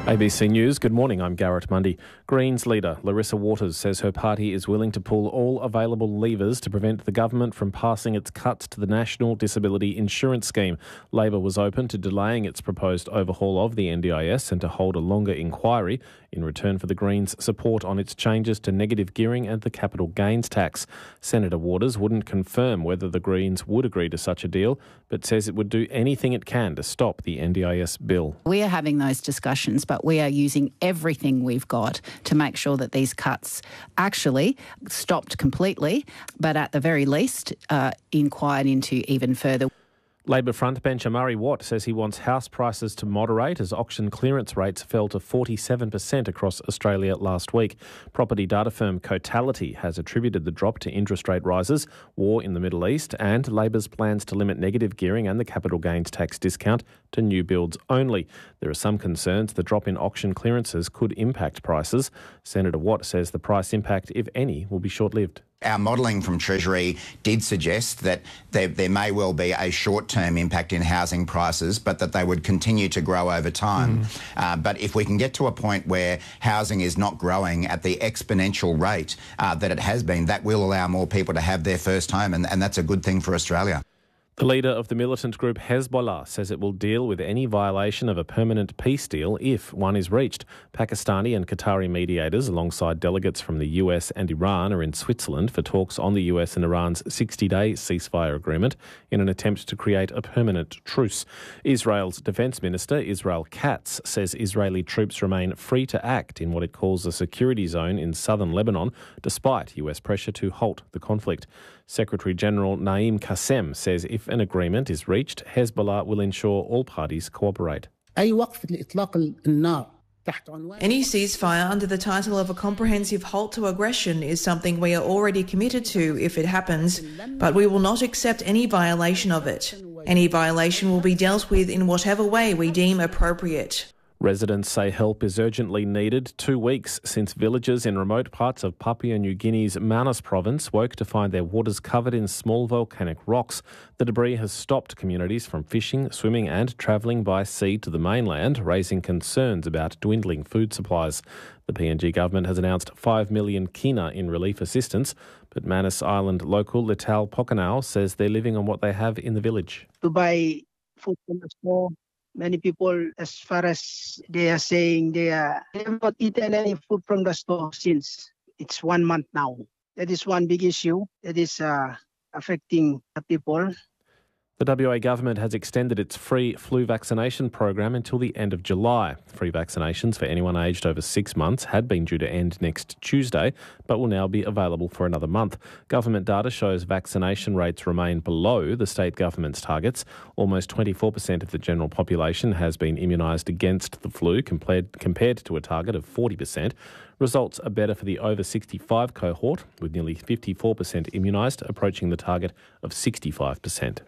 ABC News, good morning, I'm Garrett Mundy. Greens leader Larissa Waters says her party is willing to pull all available levers to prevent the government from passing its cuts to the National Disability Insurance Scheme. Labor was open to delaying its proposed overhaul of the NDIS and to hold a longer inquiry in return for the Greens' support on its changes to negative gearing and the capital gains tax. Senator Waters wouldn't confirm whether the Greens would agree to such a deal, but says it would do anything it can to stop the NDIS bill. We are having those discussions, but we are using everything we've got to make sure that these cuts actually stopped completely, but at the very least inquired into even further. Labor frontbencher Murray Watt says he wants house prices to moderate as auction clearance rates fell to 47% across Australia last week. Property data firm Cotality has attributed the drop to interest rate rises, war in the Middle East and Labor's plans to limit negative gearing and the capital gains tax discount to new builds only. There are some concerns the drop in auction clearances could impact prices. Senator Watt says the price impact, if any, will be short-lived. Our modelling from Treasury did suggest that there may well be a short-term impact in housing prices, but that they would continue to grow over time. But if we can get to a point where housing is not growing at the exponential rate that it has been, that will allow more people to have their first home, and that's a good thing for Australia. The leader of the militant group Hezbollah says it will deal with any violation of a permanent peace deal if one is reached. Pakistani and Qatari mediators, alongside delegates from the US and Iran, are in Switzerland for talks on the US and Iran's 60-day ceasefire agreement in an attempt to create a permanent truce. Israel's Defence Minister, Israel Katz, says Israeli troops remain free to act in what it calls a security zone in southern Lebanon, despite US pressure to halt the conflict. Secretary-General Naim Qassem says if an agreement is reached, Hezbollah will ensure all parties cooperate. Any ceasefire under the title of a comprehensive halt to aggression is something we are already committed to if it happens, but we will not accept any violation of it. Any violation will be dealt with in whatever way we deem appropriate. Residents say help is urgently needed 2 weeks since villagers in remote parts of Papua New Guinea's Manus province woke to find their waters covered in small volcanic rocks. The debris has stopped communities from fishing, swimming and travelling by sea to the mainland, raising concerns about dwindling food supplies. The PNG government has announced 5 million kina in relief assistance, but Manus Island local Lital Pokanau says they're living on what they have in the village. to buy food from the store. Many people, as far as they are saying, they have not eaten any food from the store since it's 1 month now. That is one big issue that is affecting the people. The WA government has extended its free flu vaccination program until the end of July. Free vaccinations for anyone aged over 6 months had been due to end next Tuesday, but will now be available for another month. Government data shows vaccination rates remain below the state government's targets. Almost 24% of the general population has been immunised against the flu, compared to a target of 40%. Results are better for the over 65 cohort, with nearly 54% immunised, approaching the target of 65%.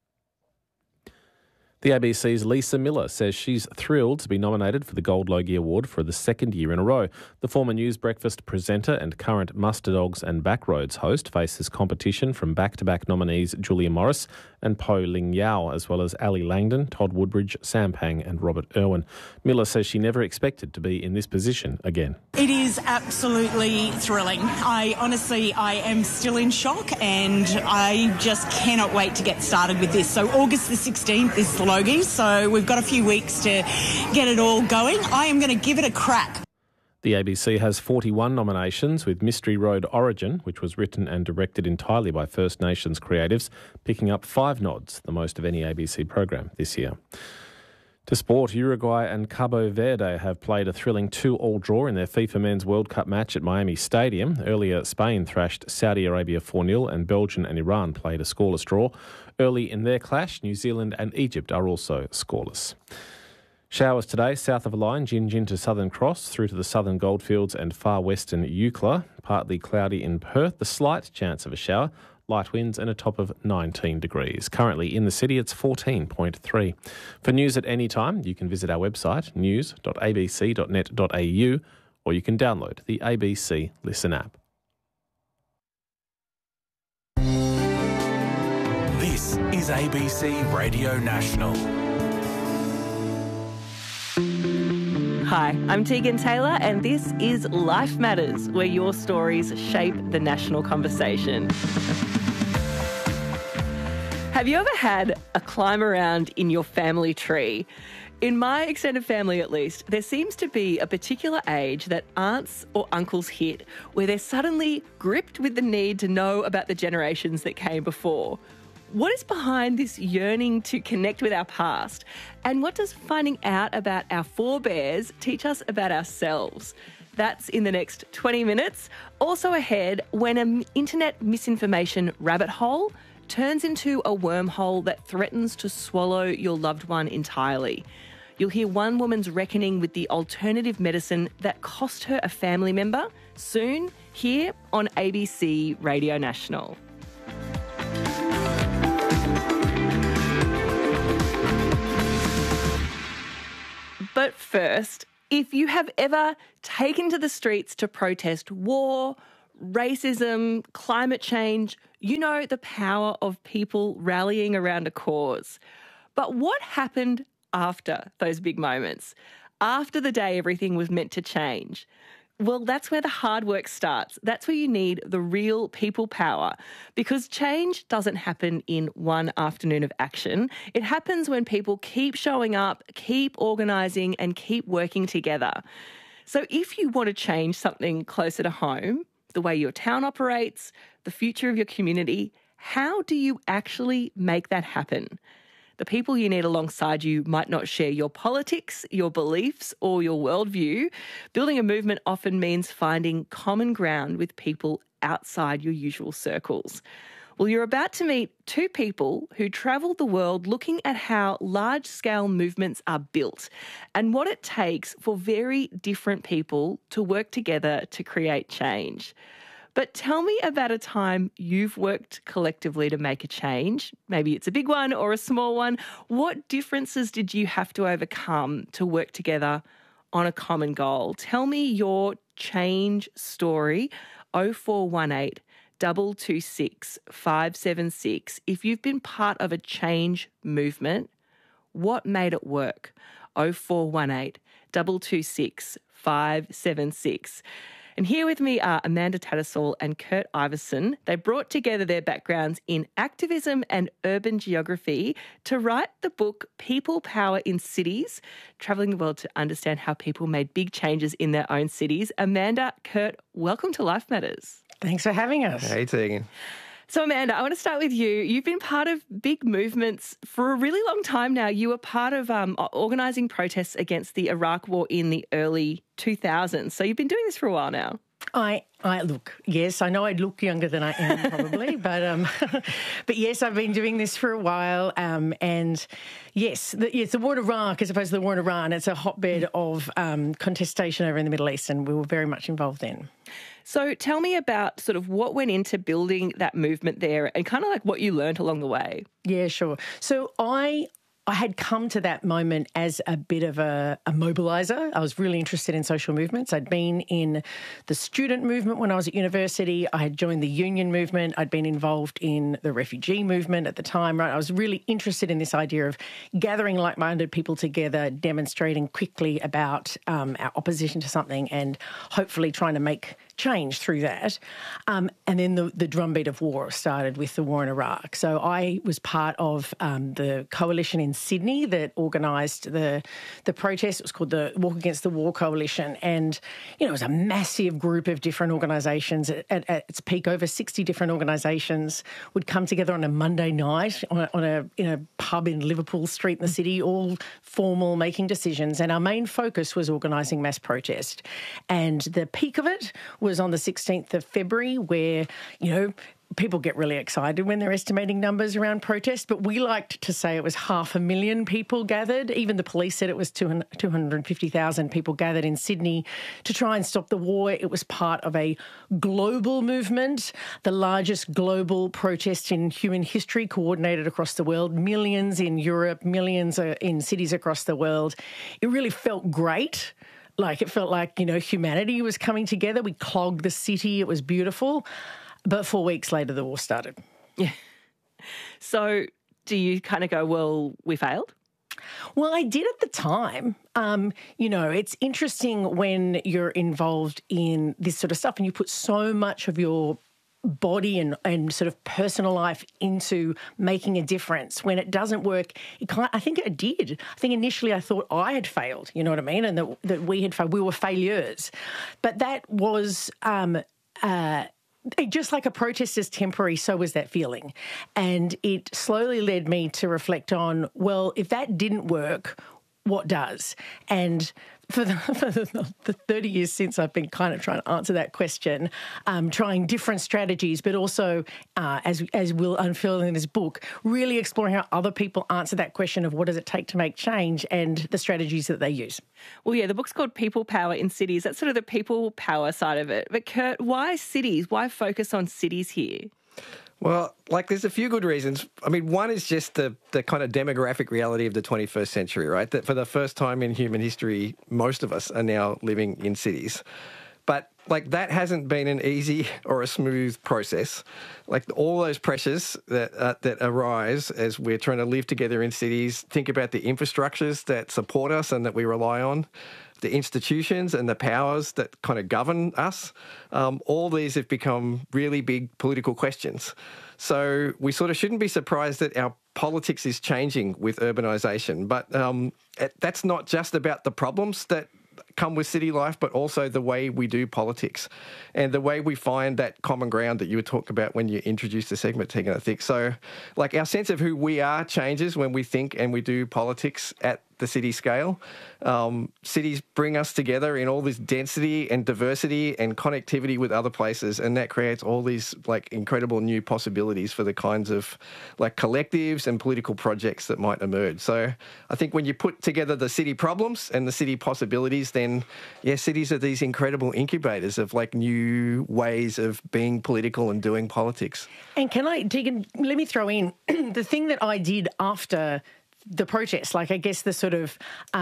The ABC's Lisa Miller says she's thrilled to be nominated for the Gold Logie Award for the second year in a row. The former News Breakfast presenter and current Muster Dogs and Backroads host faces competition from back-to-back nominees Julia Morris and Po Ling Yao, as well as Ali Langdon, Todd Woodbridge, Sam Pang and Robert Irwin. Miller says she never expected to be in this position again. It is absolutely thrilling. I am still in shock and I just cannot wait to get started with this. So August the 16th is the Logie, so we've got a few weeks to get it all going. I am going to give it a crack. The ABC has 41 nominations, with Mystery Road Origin, which was written and directed entirely by First Nations creatives, picking up 5 nods, the most of any ABC program this year. To sport, Uruguay and Cabo Verde have played a thrilling 2-2 draw in their FIFA Men's World Cup match at Miami Stadium. Earlier, Spain thrashed Saudi Arabia 4-0 and Belgium and Iran played a scoreless draw. Early in their clash, New Zealand and Egypt are also scoreless. Showers today, south of a line, Gin to Southern Cross, through to the southern Goldfields and far western Eucla. Partly cloudy in Perth, the slight chance of a shower. Light winds and a top of 19 degrees. Currently in the city, it's 14.3. For news at any time, you can visit our website, news.abc.net.au, or you can download the ABC Listen app. This is ABC Radio National. Hi, I'm Tegan Taylor, and this is Life Matters, where your stories shape the national conversation. Have you ever had a climb around in your family tree? In my extended family, at least, there seems to be a particular age that aunts or uncles hit where they're suddenly gripped with the need to know about the generations that came before. What is behind this yearning to connect with our past? And what does finding out about our forebears teach us about ourselves? That's in the next 20 minutes. Also ahead, when an internet misinformation rabbit hole turns into a wormhole that threatens to swallow your loved one entirely. You'll hear one woman's reckoning with the alternative medicine that cost her a family member, soon here on ABC Radio National. But first, if you have ever taken to the streets to protest war, racism, climate change, you know the power of people rallying around a cause. But what happened after those big moments? After the day everything was meant to change? Well, that's where the hard work starts. That's where you need the real people power, because change doesn't happen in one afternoon of action. It happens when people keep showing up, keep organising and keep working together. So if you want to change something closer to home, the way your town operates, the future of your community, how do you actually make that happen? The people you need alongside you might not share your politics, your beliefs, or your worldview. Building a movement often means finding common ground with people outside your usual circles. Well, you're about to meet two people who travel the world looking at how large-scale movements are built and what it takes for very different people to work together to create change. But tell me about a time you've worked collectively to make a change. Maybe it's a big one or a small one. What differences did you have to overcome to work together on a common goal? Tell me your change story. 0418 226 576. If you've been part of a change movement, what made it work? 0418 226 576. And here with me are Amanda Tattersall and Kurt Iverson. They brought together their backgrounds in activism and urban geography to write the book People Power in Cities, travelling the world to understand how people made big changes in their own cities. Amanda, Kurt, welcome to Life Matters. Thanks for having us. Hey, Tegan. So, Amanda, I want to start with you. You've been part of big movements for a really long time now. You were part of organising protests against the Iraq War in the early 2000s. So you've been doing this for a while now. I look, yes, I know I look younger than I am probably, but yes, I've been doing this for a while. And yes, the war in Iraq as opposed to the war in Iran, it's a hotbed of contestation over in the Middle East, and we were very much involved then. So tell me about sort of what went into building that movement there and kind of like what you learned along the way. Yeah, sure. So I had come to that moment as a bit of a mobiliser. I was really interested in social movements. I'd been in the student movement when I was at university. I had joined the union movement. I'd been involved in the refugee movement at the time. Right, I was really interested in this idea of gathering like-minded people together, demonstrating quickly about our opposition to something and hopefully trying to make change through that. And then the drumbeat of war started with the war in Iraq. So I was part of the coalition in Sydney that organised the protest. It was called the Walk Against the War Coalition. And, you know, it was a massive group of different organisations. At its peak, over 60 different organisations would come together on a Monday night in a pub in Liverpool Street in the city, all formal, making decisions. And our main focus was organising mass protest. And the peak of it was on the 16th of February, where, you know, people get really excited when they're estimating numbers around protest, but we liked to say it was 500,000 people gathered. Even the police said it was 250,000 people gathered in Sydney to try and stop the war. It was part of a global movement, the largest global protest in human history, coordinated across the world, millions in Europe, millions in cities across the world. It really felt great. Like, it felt like, you know, humanity was coming together. We clogged the city. It was beautiful. But 4 weeks later, the war started. Yeah. So do you kind of go, well, we failed? Well, I did at the time. It's interesting when you're involved in this sort of stuff and you put so much of your body and sort of personal life into making a difference. When it doesn't work, I think it did. I think initially I thought I had failed, you know what I mean, and that we had failed. We were failures. But that was just like a protest is temporary, so was that feeling. And it slowly led me to reflect on, well, if that didn't work, what does? And for the 30 years since, I've been kind of trying to answer that question, trying different strategies, but also, as we'll unfold in this book, really exploring how other people answer that question of what does it take to make change and the strategies that they use. Well, yeah, the book's called People Power in Cities. That's sort of the people power side of it. But Kurt, why cities? Why focus on cities here? Well, there's a few good reasons. I mean, one is just the kind of demographic reality of the 21st century, right? That for the first time in human history, most of us are now living in cities. But, that hasn't been an easy or a smooth process. All those pressures that arise as we're trying to live together in cities, think about the infrastructures that support us and that we rely on, the institutions and the powers that kind of govern us, all these have become really big political questions. So we sort of shouldn't be surprised that our politics is changing with urbanisation. But that's not just about the problems that come with city life, but also the way we do politics and the way we find that common ground that you would talk about when you introduced the segment, Tegan, I think. So, our sense of who we are changes when we think and we do politics at the city scale. Cities bring us together in all this density and diversity and connectivity with other places, and that creates all these incredible new possibilities for the kinds of collectives and political projects that might emerge. So I think when you put together the city problems and the city possibilities, then cities are these incredible incubators of new ways of being political and doing politics. And Tegan, let me throw in the thing that I did after the protest, I guess the sort of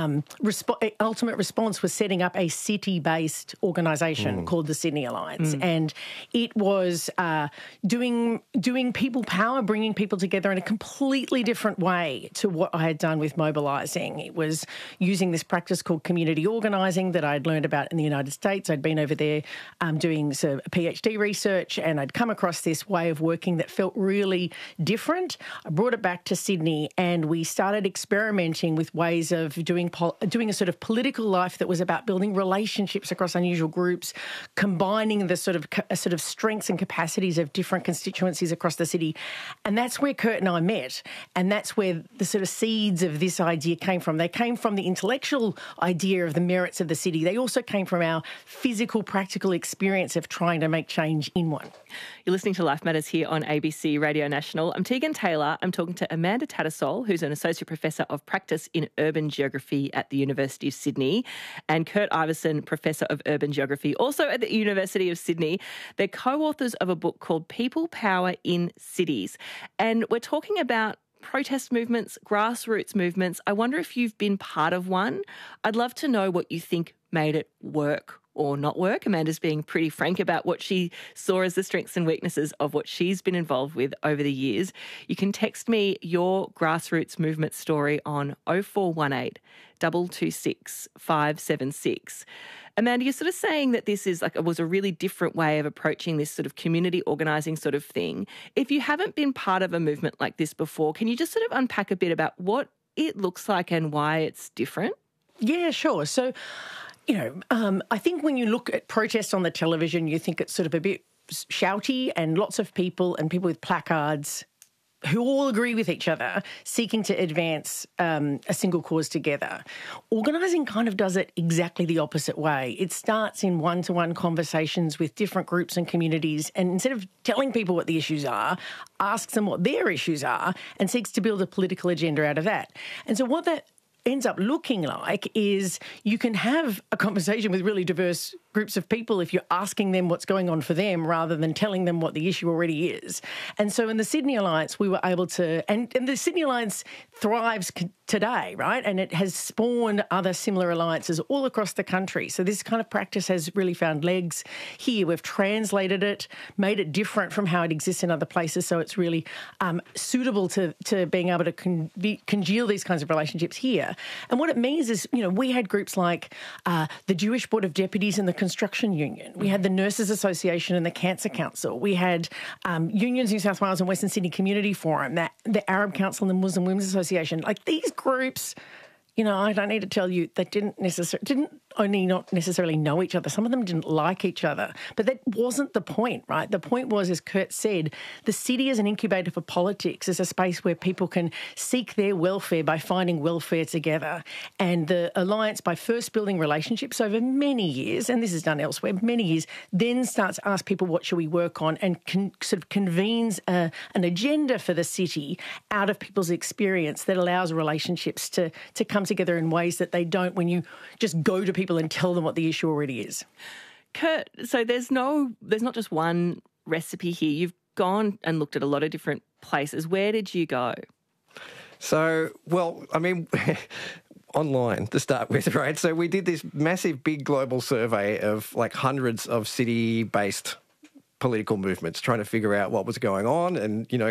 ultimate response was setting up a city-based organisation called the Sydney Alliance. And it was doing people power, bringing people together in a completely different way to what I had done with mobilising. It was using this practice called community organising that I'd learned about in the United States. I'd been over there doing some PhD research, and I'd come across this way of working that felt really different. I brought it back to Sydney, and we started experimenting with ways of doing a sort of political life that was about building relationships across unusual groups, combining the sort of strengths and capacities of different constituencies across the city. And that's where Kurt and I met, and that's where the sort of seeds of this idea came from. They came from the intellectual idea of the merits of the city. They also came from our physical, practical experience of trying to make change in one. You're listening to Life Matters here on ABC Radio National. I'm Tegan Taylor. I'm talking to Amanda Tattersall, who's an Associate Professor of Practice in Urban Geography at the University of Sydney, and Kurt Iveson, Professor of Urban Geography, also at the University of Sydney. They're co-authors of a book called People Power in Cities. And we're talking about protest movements, grassroots movements. I wonder if you've been part of one. I'd love to know what you think made it work or not work. Amanda's being pretty frank about what she saw as the strengths and weaknesses of what she's been involved with over the years. You can text me your grassroots movement story on 0418 226 576. Amanda, you're sort of saying that this is was a really different way of approaching this sort of community organising sort of thing. If you haven't been part of a movement like this before, can you just sort of unpack a bit about what it looks like and why it's different? Yeah, sure. So, I think when you look at protests on the television, you think it's sort of a bit shouty and lots of people and people with placards who all agree with each other, seeking to advance a single cause together. Organising kind of does it exactly the opposite way. It starts in one-to-one conversations with different groups and communities, and instead of telling people what the issues are, asks them what their issues are and seeks to build a political agenda out of that. And so what that ends up looking like is you can have a conversation with really diverse groups of people if you're asking them what's going on for them rather than telling them what the issue already is. And so in the Sydney Alliance, we were able to, and the Sydney Alliance thrives today, right? And it has spawned other similar alliances all across the country. So this kind of practice has really found legs here. We've translated it, made it different from how it exists in other places. So it's really suitable to being able to congeal these kinds of relationships here. And what it means is, we had groups like the Jewish Board of Deputies and the Construction Union. We had the Nurses Association and the Cancer Council. We had Unions New South Wales and Western Sydney Community Forum, the Arab Council and the Muslim Women's Association. Like these groups, I don't need to tell you, they didn't only not necessarily know each other. Some of them didn't like each other. But that wasn't the point, right? The point was, as Kurt said, the city is an incubator for politics, is a space where people can seek their welfare by finding welfare together. And the Alliance, by first building relationships over many years, and this is done elsewhere, many years, then starts to ask people, what should we work on, and sort of convenes an agenda for the city out of people's experience that allows relationships to come together in ways that they don't when you just go to people and tell them what the issue already is. Kurt, so there's not just one recipe here. You've gone and looked at a lot of different places. Where did you go? So, online to start with, right? So we did this massive, big global survey of like hundreds of city-based political movements, trying to figure out what was going on and,